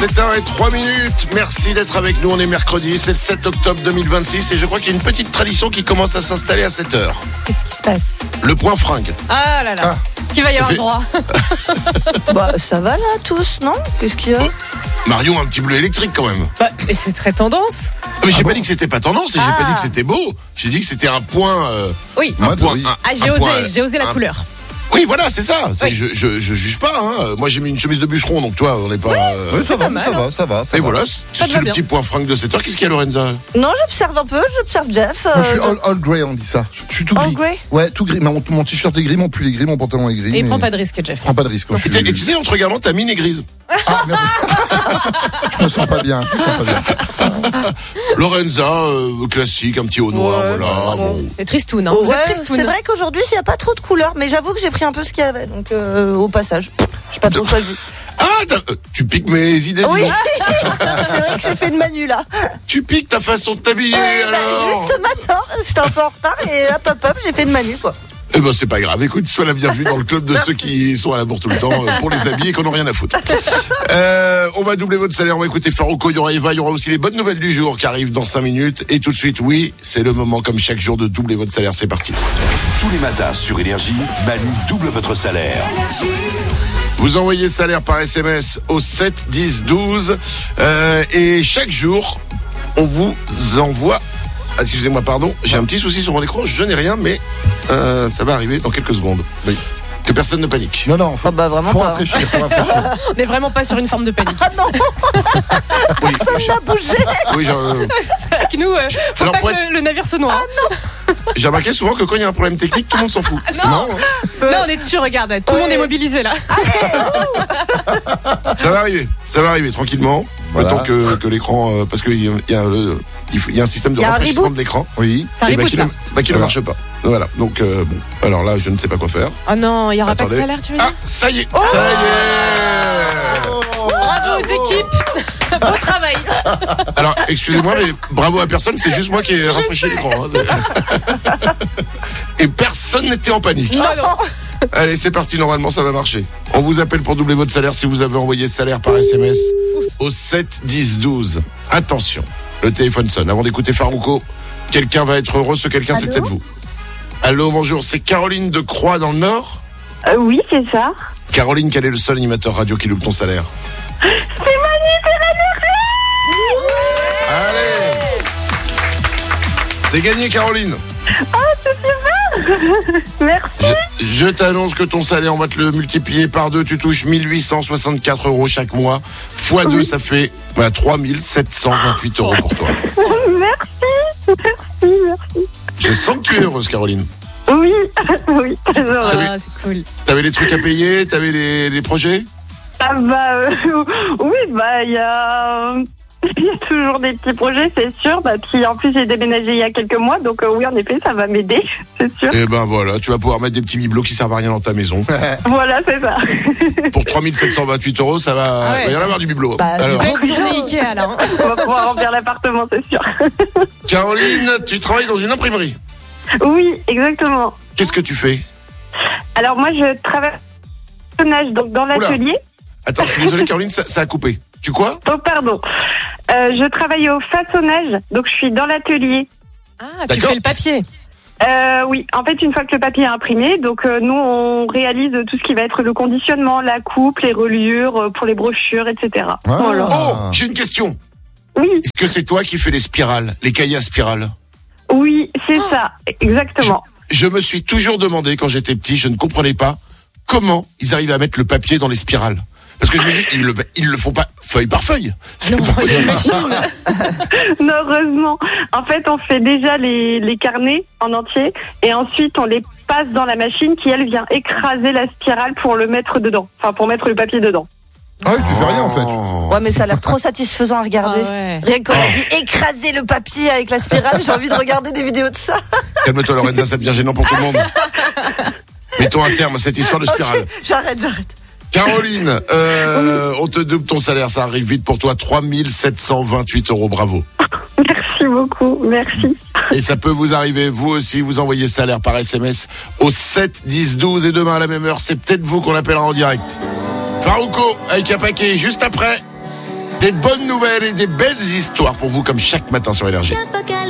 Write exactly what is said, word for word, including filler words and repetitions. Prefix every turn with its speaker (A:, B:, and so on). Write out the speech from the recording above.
A: sept heures zéro trois minutes. Merci d'être avec nous. On est mercredi, c'est le sept octobre deux mille vingt-six et je crois qu'il y a une petite tradition qui commence à s'installer à cette heure.
B: Qu'est-ce qui se passe?
A: Le point fringue.
B: Ah là là. Ah. Qui va y avoir
A: fait...
B: droit?
C: Bah ça va là tous, non? Qu'est-ce qu'il y a?
A: Bah, Marion a un petit bleu électrique quand même.
B: Bah, et c'est très tendance.
A: Ah, mais j'ai
B: ah
A: pas
B: bon
A: dit que c'était pas tendance et
B: ah.
A: j'ai pas dit que c'était beau. J'ai dit que c'était un point. Euh,
B: oui.
A: Un
B: ah,
A: point.
B: Oui.
A: Un,
B: ah j'ai
A: un
B: osé,
A: point,
B: j'ai osé la
A: un...
B: couleur.
A: Oui, voilà, c'est ça.
B: Oui.
A: Je, je, je juge pas. Hein. Moi, j'ai mis une chemise de bûcheron, donc toi, on n'est pas.
B: Oui,
A: euh...
D: oui, ça, va,
B: mal,
D: ça va, ça va, ça
A: Et
D: va.
A: voilà, c'est le
B: bien.
A: petit point fringue de cette heure. Qu'est-ce qu'il y a, Lorenza?
C: Non, j'observe un peu, j'observe Jeff. Euh,
D: Moi, je suis all, all grey, on dit ça. Je suis tout
C: all
D: gris.
C: grey.
D: Ouais, tout gris. Mon, mon t-shirt est gris, mon pull est gris, mon pantalon est gris.
B: Et
D: mais...
B: prends pas de risque, Jeff.
D: Prends pas de risque. Moi, je suis...
A: Et tu sais, en te regardant, ta mine est grise.
D: Ah, merde. Je me sens pas bien. Je me sens pas bien.
A: Lorenza, euh, classique, un petit haut noir,
C: Ouais,
A: voilà.
C: bon.
A: Bon.
B: C'est tristoun, hein.
C: Oh,
B: Vous
C: ouais,
B: êtes tristoun.
C: c'est vrai qu'aujourd'hui, il n'y a pas trop de couleurs, mais j'avoue que j'ai pris un peu ce qu'il y avait, donc euh, au passage. J'ai pas trop choisi.
A: Ah, euh, tu piques mes idées,
C: Oui,
A: dis donc.
C: c'est vrai que j'ai fait une manu là.
A: Tu piques ta façon de t'habiller,
C: Euh, bah,
A: alors.
C: juste ce matin, j'étais un peu en retard et hop hop hop, j'ai fait une manu quoi.
A: Eh ben, c'est pas grave. Écoute, sois la bienvenue dans le club de ceux qui sont à la bourre tout le temps euh, pour les habiller et qu'on n'a rien à foutre. Euh, on va doubler votre salaire. On va écouter Farouko, il y aura Eva, il y aura aussi les bonnes nouvelles du jour qui arrivent dans cinq minutes. Et tout de suite, oui, c'est le moment comme chaque jour de doubler votre salaire. C'est parti.
E: Tous les matins sur Énergie, Manu double votre salaire.
A: Vous envoyez salaire par S M S au sept dix douze euh, et chaque jour, on vous envoie... Ah, excusez-moi, pardon, j'ai un petit souci sur mon écran, je n'ai rien, mais euh, ça va arriver dans quelques secondes. Oui. Que personne ne panique.
D: Non, non, faut,
C: Ah bah, vraiment
D: faut
C: pas.
D: rafraîchir, faut rafraîchir.
B: On n'est vraiment pas sur une forme de panique.
C: Ah non,
A: Oui,
C: ça a bougé.
A: oui, j'ai, euh,
B: Avec nous, euh, faut
A: Alors,
B: pas
A: pour
B: que
A: être-
B: le, le navire se noie.
A: j'ai remarqué souvent que quand il y a un problème technique, tout le monde s'en fout. C'est
B: non.
A: marrant, hein.
B: Non, on est dessus, regarde. Tout le
C: Ouais.
B: monde est mobilisé là.
A: Ça va arriver, ça va arriver tranquillement.
D: Voilà.
A: Le temps que, que l'écran, euh, parce qu'il y a, il y, a le- il faut- il y a un système de
C: Il y a un
A: rafraîchissement
C: reboot.
A: de l'écran.
D: Oui.
B: Ça
A: Et bah,
B: reboot
A: qui
B: là.
A: ne, bah, qui ne
D: Voilà.
A: marche pas. Voilà. Donc, euh, bon. Alors là, je ne sais pas quoi faire.
B: Oh non, il n'y aura pas
A: Attendez.
B: de salaire, tu veux
A: Ah,
B: dire?
A: ça y est, ça y est.
B: Bravo aux équipes. Beau travail.
A: Alors, excusez-moi, mais bravo à personne, c'est juste moi qui ai rafraîchi l'écran. hein. Et personne n'était en panique.
B: Non, non.
A: Allez, c'est parti, normalement ça va marcher. On vous appelle pour doubler votre salaire si vous avez envoyé salaire par S M S au sept dix douze. Attention, le téléphone sonne. Avant d'écouter Farouko, quelqu'un va être heureux, ce quelqu'un c'est
C: Allô
A: peut-être vous. Allô, bonjour, c'est Caroline de Croix dans le Nord.
F: Euh, oui, c'est ça.
A: Caroline, quel est le seul animateur radio qui loupe ton salaire?
F: C'est Manu,
A: Allez, c'est gagné, Caroline.
F: merci.
A: Je, je t'annonce que ton salaire, on va te le multiplier par deux. Tu touches mille huit cent soixante-quatre euros chaque mois. Fois deux, ça fait bah, trois mille sept cent vingt-huit euros pour toi.
F: Merci, merci, merci.
A: Je sens que tu es heureuse, Caroline.
F: Oui, oui, très heureux.
B: Ah, c'est cool.
A: T'avais des trucs à payer, t'avais les, les projets.
F: Ah bah, euh, oui, bah, il y a... Il y a toujours des petits projets, c'est sûr. Bah, puis en plus, j'ai déménagé il y a quelques mois, donc euh, oui, en effet, ça va m'aider, c'est sûr.
A: Et ben voilà, tu vas pouvoir mettre des petits bibelots qui servent à rien dans ta maison.
F: Voilà, c'est ça.
A: Pour trois mille sept cent vingt-huit euros, ça va,
B: Ah ouais.
A: il va y en avoir du bibelot.
C: Bah,
A: Alors,
B: Belle journée Ikea là. hein.
F: On va pouvoir remplir l'appartement, c'est sûr.
A: Caroline, tu travailles dans une imprimerie.
F: Oui, exactement.
A: Qu'est-ce que tu fais?
F: Alors moi, je travaille au façonnage, donc dans l'atelier.
A: Attends, je suis désolé, Caroline, ça, ça a coupé. Tu quoi?
F: Oh, pardon. Euh, je travaille au façonnage, donc je suis dans l'atelier.
B: Ah, tu
A: D'accord.
B: fais le papier.
F: Euh, oui, en fait, une fois que le papier est imprimé, donc euh, nous, on réalise tout ce qui va être le conditionnement, la coupe, les reliures euh, pour les brochures, et cetera.
D: Ah.
F: Voilà.
A: Oh, j'ai une question.
F: Oui,
A: Est-ce que c'est toi qui fais les spirales, les cahiers à spirales?
F: oui, c'est ça, exactement.
A: Je me suis toujours demandé, quand j'étais petit, je ne comprenais pas comment ils arrivaient à mettre le papier dans les spirales. Parce que je me dis, ils le, ils le font pas feuille par feuille. C'est
B: Non,
A: pas possible.
F: Non, heureusement. En fait, on fait déjà les, les carnets en entier et ensuite on les passe dans la machine qui, elle, vient écraser la spirale pour le mettre dedans. Enfin, pour mettre le papier dedans.
D: Ah oui, tu fais rien en fait.
A: Oh.
C: Ouais, mais ça a l'air trop satisfaisant à regarder.
B: Ah ouais.
C: Rien que quand on dit écraser le papier avec la spirale, j'ai envie de regarder des vidéos de ça.
A: Calme-toi, Lorenza, ça devient gênant pour tout le monde. Mettons un terme à cette histoire de spirale.
C: Ok, j'arrête, j'arrête.
A: Caroline, euh, on te double ton salaire, ça arrive vite pour toi, trois mille sept cent vingt-huit euros, bravo.
F: Merci beaucoup, merci.
A: Et ça peut vous arriver, vous aussi, vous envoyez salaire par S M S au sept dix douze et demain à la même heure, c'est peut-être vous qu'on appellera en direct. Farouko avec un paquet juste après. Des bonnes nouvelles et des belles histoires pour vous comme chaque matin sur Énergie.